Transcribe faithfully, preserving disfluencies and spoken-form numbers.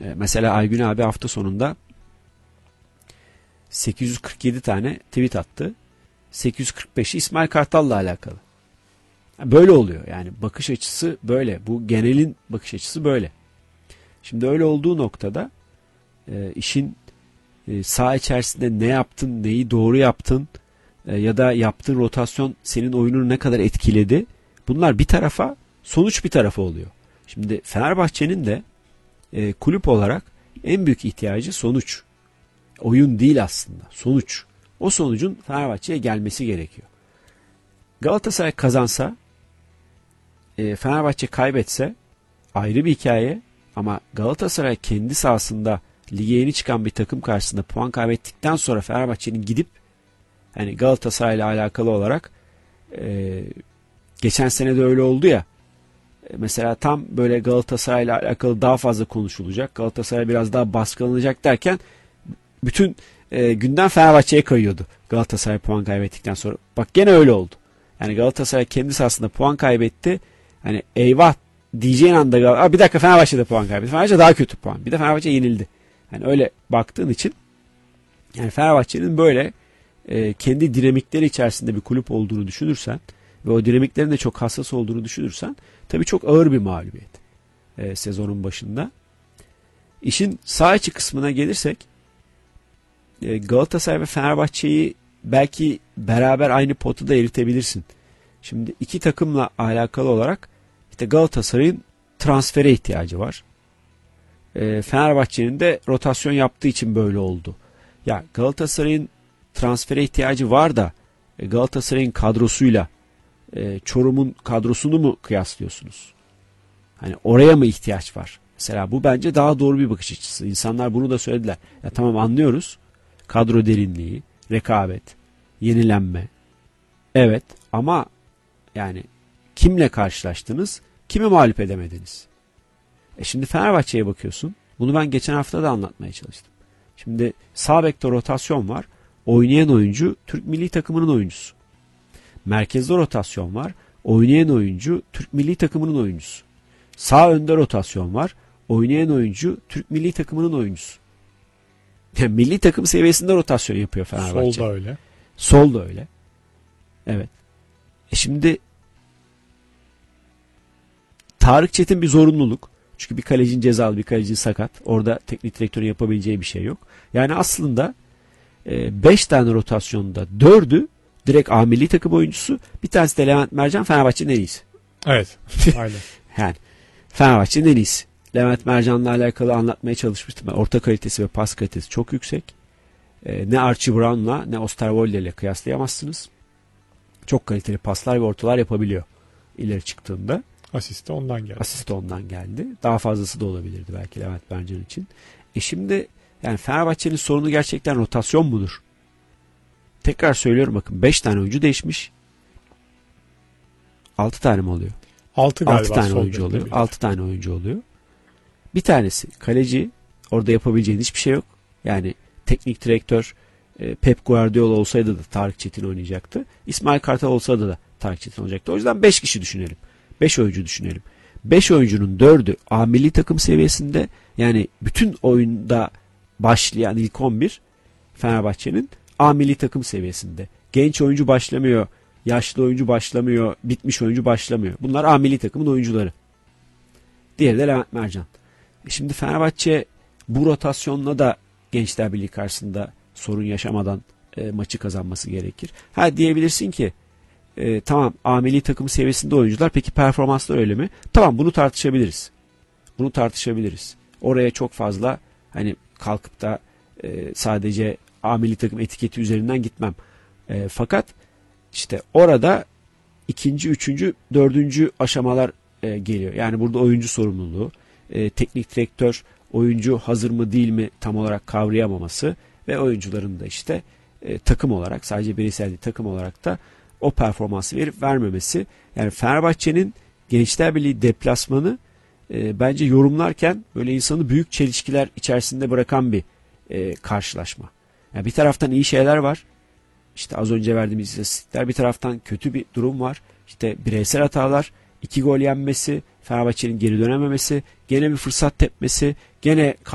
E, mesela Aygün abi hafta sonunda sekiz yüz kırk yedi tane tweet attı. sekiz yüz kırk beşi İsmail Kartal'la alakalı. Böyle oluyor yani, bakış açısı böyle. Bu genelin bakış açısı böyle. Şimdi öyle olduğu noktada e, işin e, saha içerisinde ne yaptın, neyi doğru yaptın e, ya da yaptığın rotasyon senin oyununu ne kadar etkiledi, bunlar bir tarafa, sonuç bir tarafa oluyor. Şimdi Fenerbahçe'nin de e, kulüp olarak en büyük ihtiyacı sonuç. Oyun değil aslında, sonuç. O sonucun Fenerbahçe'ye gelmesi gerekiyor. Galatasaray kazansa, e, Fenerbahçe kaybetse ayrı bir hikaye, ama Galatasaray kendi sahasında lige yeni çıkan bir takım karşısında puan kaybettikten sonra Fenerbahçe'nin gidip, hani Galatasaray ile alakalı olarak e, geçen sene de öyle oldu ya, e, mesela tam böyle Galatasaray ile alakalı daha fazla konuşulacak, Galatasaray biraz daha baskılanacak derken bütün e, gündem Fenerbahçe'ye kayıyordu Galatasaray puan kaybettikten sonra. Bak gene öyle oldu. Yani Galatasaray kendi sahasında puan kaybetti. Hani eyvah diyeceğin anda Galatasaray, bir dakika Fenerbahçe'de puan kaybetti. Fenerbahçe daha kötü puan. Bir de Fenerbahçe yenildi. Yani öyle baktığın için, yani Fenerbahçe'nin böyle e, kendi dinamikleri içerisinde bir kulüp olduğunu düşünürsen ve o dinamiklerin de çok hassas olduğunu düşünürsen, tabii çok ağır bir mağlubiyet e, sezonun başında. İşin sağ içi kısmına gelirsek, e, Galatasaray ve Fenerbahçe'yi belki beraber aynı potada eritebilirsin. Şimdi iki takımla alakalı olarak işte Galatasaray'ın transfere ihtiyacı var. E, Fenerbahçe'nin de rotasyon yaptığı için böyle oldu. Ya Galatasaray'ın transfere ihtiyacı var da e, Galatasaray'ın kadrosuyla e, Çorum'un kadrosunu mu kıyaslıyorsunuz? Hani oraya mı ihtiyaç var? Mesela bu bence daha doğru bir bakış açısı. İnsanlar bunu da söylediler. Ya tamam, anlıyoruz. Kadro derinliği, rekabet, yenilenme. Evet, ama yani kimle karşılaştınız? Kimi mağlup edemediniz? E şimdi Fenerbahçe'ye bakıyorsun. Bunu ben geçen hafta da anlatmaya çalıştım. Şimdi sağ bekte rotasyon var. Oynayan oyuncu Türk milli takımının oyuncusu. Merkezde rotasyon var. Oynayan oyuncu Türk milli takımının oyuncusu. Sağ önde rotasyon var. Oynayan oyuncu Türk milli takımının oyuncusu. Yani milli takım seviyesinde rotasyon yapıyor Fenerbahçe. Sol da öyle. Sol da öyle. Evet. E şimdi Tarık Çetin bir zorunluluk. Çünkü bir kalecinin cezalı, bir kalecinin sakat. Orada teknik direktörün yapabileceği bir şey yok. Yani aslında beş e, tane rotasyonda dördü direkt A milli takım oyuncusu. Bir tanesi de Levent Mercan, Fenerbahçe'nin en iyisi. Evet. Aynen. Yani Fenerbahçe'nin en iyisi. Levent Mercan'la alakalı anlatmaya çalışmıştım. Orta kalitesi ve pas kalitesi çok yüksek. Ee, ne Archie Brown'la ne Osterwolde ile kıyaslayamazsınız. Çok kaliteli paslar ve ortalar yapabiliyor ileri çıktığında. Asist de ondan geldi. Asist de ondan geldi. Daha fazlası da olabilirdi belki Levent Mercan için. E şimdi yani Fenerbahçe'nin sorunu gerçekten rotasyon mudur? Tekrar söylüyorum, bakın beş tane oyuncu değişmiş. altı tane mi oluyor? altı galiba. altı tane oyuncu oluyor. altı tane oyuncu oluyor. Bir tanesi kaleci. Orada yapabileceğin hiçbir şey yok. Yani teknik direktör e, Pep Guardiola olsaydı da Tarık Çetin oynayacaktı. İsmail Kartal olsaydı da Tarık Çetin olacaktı. O yüzden beş kişi düşünelim. beş oyuncu düşünelim. beş oyuncunun dördü A milli takım seviyesinde. Yani bütün oyunda başlayan ilk on bir Fenerbahçe'nin A milli takım seviyesinde. Genç oyuncu başlamıyor. Yaşlı oyuncu başlamıyor. Bitmiş oyuncu başlamıyor. Bunlar A milli takımın oyuncuları. Diğeri de Levent Mercan. Şimdi Fenerbahçe bu rotasyonla da Gençler Birliği karşısında sorun yaşamadan e, maçı kazanması gerekir. Ha diyebilirsin ki e, tamam A milli takım seviyesinde oyuncular, peki performanslar öyle mi? Tamam, bunu tartışabiliriz. Bunu tartışabiliriz. Oraya çok fazla hani kalkıp da e, sadece A milli takım etiketi üzerinden gitmem. E, fakat işte orada ikinci, üçüncü, dördüncü aşamalar e, geliyor. Yani burada oyuncu sorumluluğu, e, teknik direktör oyuncu hazır mı değil mi tam olarak kavrayamaması ve oyuncuların da işte e, takım olarak, sadece bireysel değil takım olarak da o performansı verip vermemesi. Yani Fenerbahçe'nin Gençler Birliği deplasmanı e, bence yorumlarken böyle insanı büyük çelişkiler içerisinde bırakan bir e, karşılaşma. Yani bir taraftan iyi şeyler var. İşte az önce verdiğimiz istatistikler, bir taraftan kötü bir durum var. İşte bireysel hatalar, iki gol yenmesi, Fenerbahçe'nin geri dönememesi, gene bir fırsat tepmesi, gene